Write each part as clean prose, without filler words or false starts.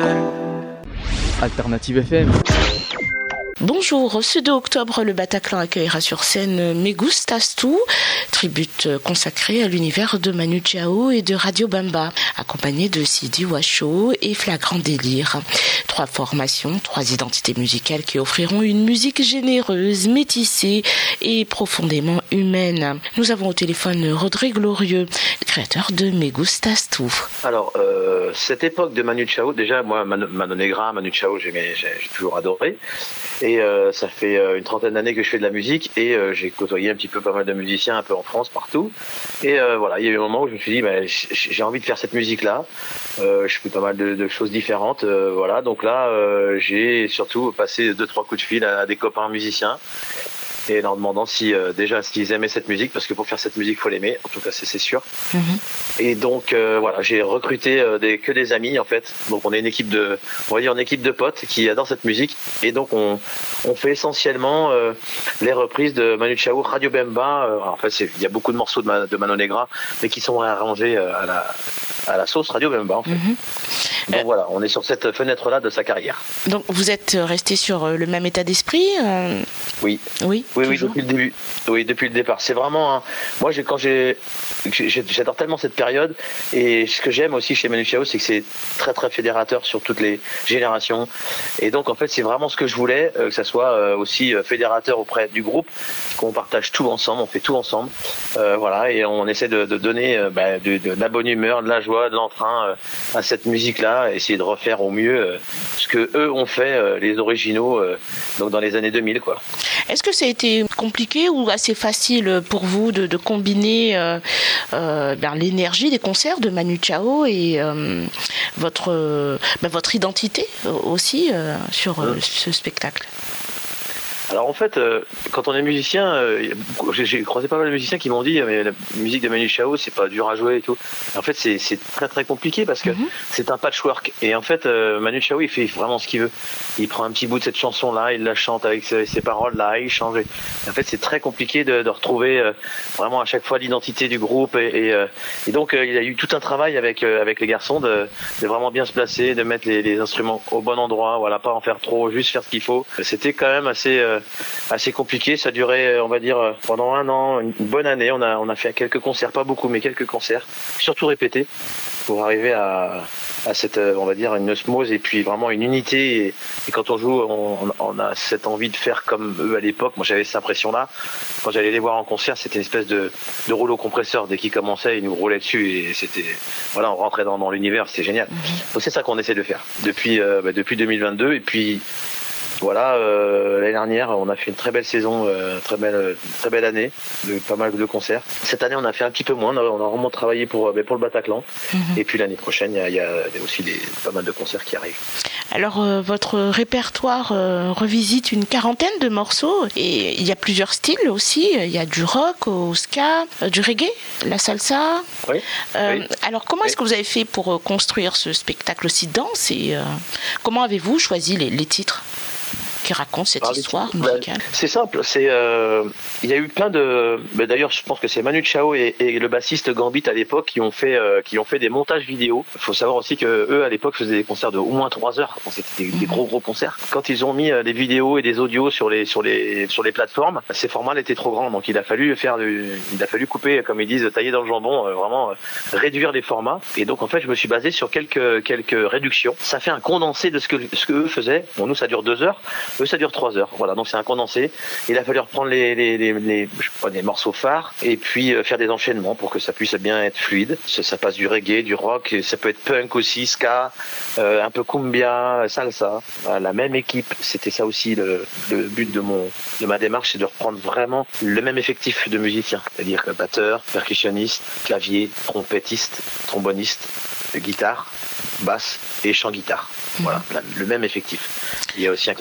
Alternative FM. Bonjour, ce 2 octobre, le Bataclan accueillera sur scène Me Gustas Tu, tribute consacrée à l'univers de Manu Chao et de Radio Bemba, accompagné de Sidi Washo et Flagrant Délire. 3 formations, 3 identités musicales qui offriront une musique généreuse, métissée et profondément humaine. Nous avons au téléphone Rodrigue Glorieux, créateur de Me Gustas Tu. Alors, cette époque de Manu Chao, déjà, moi, Mano Negra, Manu Chao, j'ai toujours adoré. Et ça fait une trentaine d'années que je fais de la musique et j'ai côtoyé un petit peu pas mal de musiciens un peu en France, partout. Et voilà, il y a eu un moment où je me suis dit, j'ai envie de faire cette musique-là. Je fais pas mal de choses différentes. Voilà, donc là, j'ai surtout passé 2-3 coups de fil à des copains musiciens et leur demandant déjà s'ils aimaient cette musique, parce que pour faire cette musique, faut l'aimer. En tout cas, c'est sûr. Mm-hmm. Et donc voilà, j'ai recruté que des amis en fait. Donc on est une équipe de potes qui adorent cette musique. Et donc on fait essentiellement les reprises de Manu Chao, Radio Bemba. En fait, il y a beaucoup de morceaux de Mano Negra, mais qui sont réarrangés à la sauce Radio Bemba en fait. Mm-hmm. Donc voilà, on est sur cette fenêtre-là de sa carrière. Donc vous êtes resté sur le même état d'esprit Oui, depuis le début. Oui, depuis le départ. C'est vraiment moi, j'adore tellement cette période, et ce que j'aime aussi chez Manu Chao, c'est que c'est très très fédérateur sur toutes les générations. Et donc en fait, c'est vraiment ce que je voulais, que ça soit aussi fédérateur auprès du groupe, qu'on partage tout ensemble, on fait tout ensemble. Voilà, et on essaie de donner de la bonne humeur, de la joie, de l'entrain à cette musique-là, essayer de refaire au mieux ce que eux ont fait, les originaux, donc dans les années 2000, quoi. Est-ce que ça a été compliqué ou assez facile pour vous de combiner l'énergie des concerts de Manu Chao et votre identité aussi sur ce spectacle? Alors en fait, quand on est musicien, j'ai croisé pas mal de musiciens qui m'ont dit mais la musique de Manu Chao, c'est pas dur à jouer et tout. Et en fait, c'est très très compliqué parce que c'est un patchwork. Et en fait, Manu Chao, il fait vraiment ce qu'il veut. Il prend un petit bout de cette chanson-là, il la chante avec ses paroles-là, il change. Et en fait, c'est très compliqué de retrouver vraiment à chaque fois l'identité du groupe. Et donc, il y a eu tout un travail avec les garçons de vraiment bien se placer, de mettre les instruments au bon endroit. Voilà, pas en faire trop, juste faire ce qu'il faut. C'était quand même assez compliqué. Ça a duré, on va dire, pendant 1 an, une bonne année. On a fait quelques concerts, pas beaucoup, mais quelques concerts, surtout répétés, pour arriver à cette, on va dire, une osmose et puis vraiment une unité. Et quand on joue, on a cette envie de faire comme eux à l'époque. Moi, j'avais cette impression-là. Quand j'allais les voir en concert, c'était une espèce de rouleau compresseur. Dès qu'ils commençaient, ils nous roulaient dessus et c'était, voilà, on rentrait dans l'univers. C'était génial. Donc c'est ça qu'on essaie de faire depuis 2022. Et puis voilà, l'année dernière, on a fait une très belle saison, très belle année, pas mal de concerts. Cette année, on a fait un petit peu moins. On a vraiment travaillé pour le Bataclan. Et puis l'année prochaine, il y a aussi pas mal de concerts qui arrivent. Alors, votre répertoire revisite une 40aine de morceaux et il y a plusieurs styles aussi. Il y a du rock au ska, du reggae, la salsa. Oui. Alors, comment est-ce que vous avez fait pour construire ce spectacle aussi dense et comment avez-vous choisi les titres qui raconte cette histoire musicale? C'est simple, il y a eu plein de... d'ailleurs, je pense que c'est Manu Chao et le bassiste Gambit à l'époque qui ont fait des montages vidéo. Il faut savoir aussi que eux à l'époque faisaient des concerts de au moins 3 heures. C'était des gros concerts. Quand ils ont mis des vidéos et des audios sur les plateformes, ces formats étaient trop grands. Donc il a fallu couper, comme ils disent, tailler dans le jambon, vraiment réduire les formats. Et donc en fait, je me suis basé sur quelques réductions. Ça fait un condensé de ce que eux faisaient. Bon, nous ça dure 2 heures. Eux, ça dure 3 heures. Voilà, donc c'est un condensé. Il a fallu reprendre les morceaux phares et puis faire des enchaînements pour que ça puisse bien être fluide. Ça passe du reggae, du rock, ça peut être punk aussi, ska, un peu cumbia, salsa. Voilà, la même équipe, c'était ça aussi le but de ma démarche, c'est de reprendre vraiment le même effectif de musiciens, c'est-à-dire batteur, percussionniste, clavier, trompettiste, tromboniste, guitare, basse et chant guitare. Voilà, le même effectif. Il y a aussi un clavier qui fait de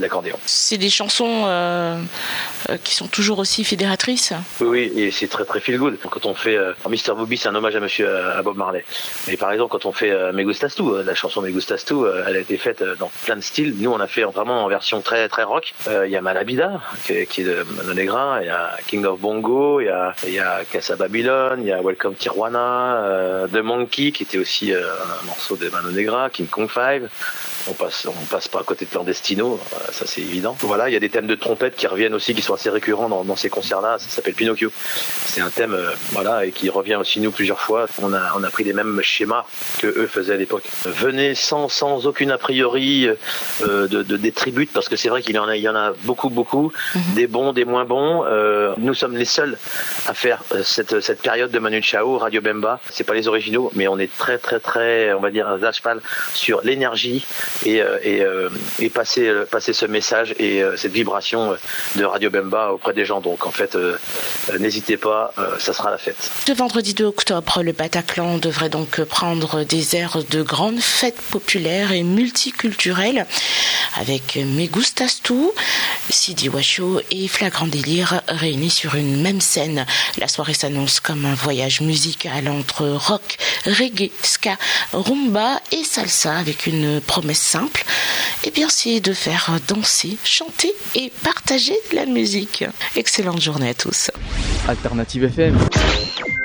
l'accordéon. C'est des chansons qui sont toujours aussi fédératrices. Oui, et c'est très très feel good. Quand on fait Mr. Booby, c'est un hommage à Bob Marley. Mais par exemple, quand on fait Me Gustas Tu, la chanson Me Gustas Tu, elle a été faite dans plein de styles. Nous, on a fait vraiment en version très très rock. Il y a Malabida, qui est de Mano Negra, il y a King of Bongo, il y a Casa Babylon, il y a Welcome Tijuana, The Monkey, qui était aussi un morceau de Mano Negra, King Kong 5. On passe pas à côté de Clandestino, ça c'est évident. Voilà, il y a des thèmes de trompette qui reviennent aussi, qui sont assez récurrents dans ces concerts-là. Ça s'appelle Pinocchio. C'est un thème, et qui revient aussi nous plusieurs fois. On a pris les mêmes schémas que eux faisaient à l'époque. Venez sans aucune a priori des tributes, parce que c'est vrai qu'il y en a beaucoup, des bons, des moins bons. Nous sommes les seuls à faire cette période de Manu Chao, Radio Bemba. C'est pas les originaux, mais on est très, on va dire, à cheval sur l'énergie et passer ce message et cette vibration de Radio Bemba auprès des gens. Donc en fait, n'hésitez pas, ça sera la fête. Ce vendredi 2 octobre, le Bataclan devrait donc prendre des airs de grandes fêtes populaires et multiculturelles avec Me Gustas Tu, Sidi Washo et Flagrant Délire réunis sur une même scène. La soirée s'annonce comme un voyage musical entre rock, reggae, ska, rumba et salsa avec une promesse simple, et bien c'est de faire danser, chanter et partager la musique. Excellente journée à tous. Alternative FM.